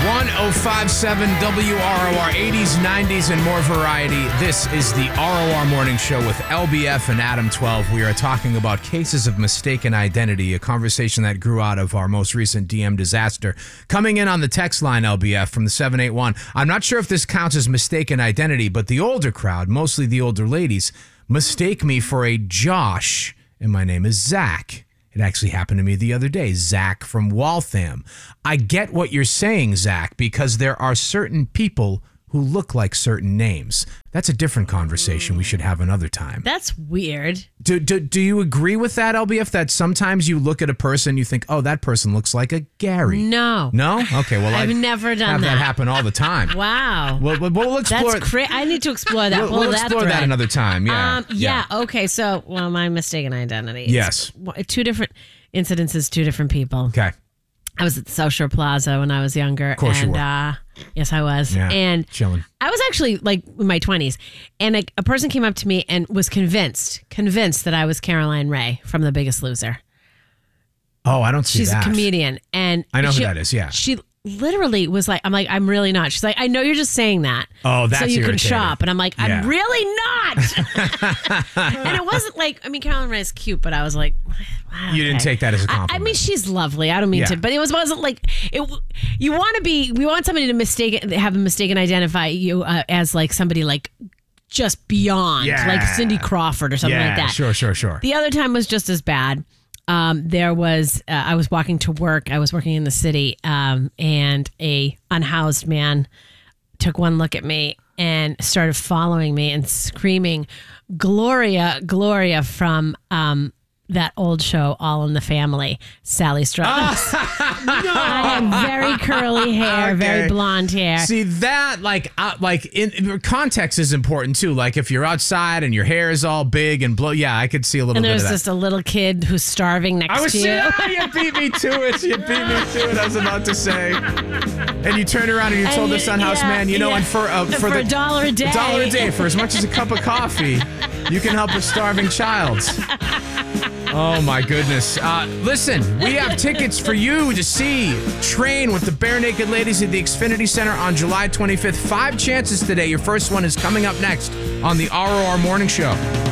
1057 WROR, 80s, 90s, and more variety. This is the ROR Morning Show with LBF and Adam 12. We are talking about cases of mistaken identity, a conversation that grew out of our most recent DM disaster. Coming in on the text line, LBF, from the 781. I'm not sure if this counts as mistaken identity, but the older crowd, mostly the older ladies, mistake me for a Josh, and my name is Zach. It actually happened to me the other day. Zach from Waltham. I get what you're saying, Zach, because there are certain people who look like certain names. That's a different conversation we should have another time. That's weird. Do you agree with that, LBF, that sometimes you look at a person, you think, oh, that person looks like a Gary? No. No? Okay, well, I've never done that happen all the time. Wow. We'll explore. That's crazy. I need to explore that. We'll explore that another time. Yeah. Okay. So, my mistaken identity. Yes. Two different incidences, two different people. Okay. I was at the South Shore Plaza when I was younger. Of course you were. Yes, I was. Yeah, and chilling. I was actually like in my 20s. And a person came up to me and was convinced that I was Caroline Ray from The Biggest Loser. Oh, I don't see She's that. She's a comedian. And I know who that is, yeah. She literally was like, I'm really not. She's like, I know you're just saying that. Oh, that's so you irritating. can shop. And I'm like, I'm Yeah. really not. And it wasn't like, Caroline Ray is cute, but I was like, wow, You didn't take that as a compliment. I mean, she's lovely. I don't mean Yeah. to, but it wasn't like it. We want somebody to have a mistaken identify you as like somebody like just beyond, like Cindy Crawford or something like that. Sure. The other time was just as bad. There was I was walking to work. I was working in the city, and a unhoused man took one look at me and started following me and screaming, Gloria from that old show, All in the Family, Sally Struthers. I have very curly hair, very blonde hair. See that, in context is important too. Like if you're outside and your hair is all big and I could see a little And bit of there's that. just a little kid who's starving next to you. You beat me to it. I was about to say. And you turned around and you told this unhoused man, and for $1 a day. $1 a day, for as much as a cup of coffee, you can help a starving child. Oh my goodness. Listen, we have tickets for you to see Train with the Bare Naked Ladies at the Xfinity Center on July 25th. 5 chances today. Your first one is coming up next on the ROR Morning Show.